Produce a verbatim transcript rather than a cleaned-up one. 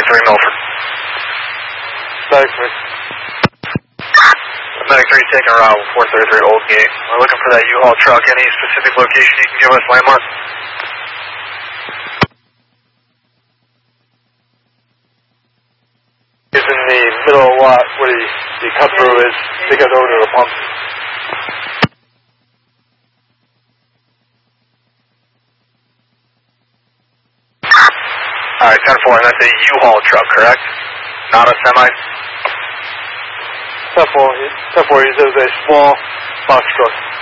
Medic three, Milford. Medic three. Medic three taking a route with four thirty-three Old Gate. We're looking for that U-Haul truck. Any specific location you can give us, landmark? It's in the middle of lot where the, the cut through is to get over to the pump. Alright, ten four, and that's a U-Haul truck, correct? Not a semi? ten four, ten four, it is a small box truck.